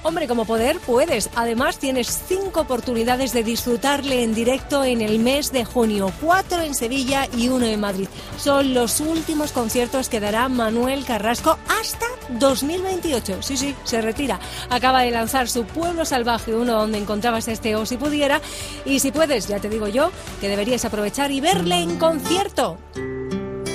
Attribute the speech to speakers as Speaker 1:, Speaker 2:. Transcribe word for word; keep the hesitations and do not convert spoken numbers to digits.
Speaker 1: Hombre, como poder, puedes. Además, tienes cinco oportunidades de disfrutarle en directo en el mes de junio. Cuatro en Sevilla y uno en Madrid. Son los últimos conciertos que dará Manuel Carrasco hasta dos mil veintiocho. Sí, sí, se retira. Acaba de lanzar su Pueblo Salvaje, uno donde encontrabas este O Si Pudiera. Y si puedes, ya te digo yo, que deberías aprovechar y verle en concierto.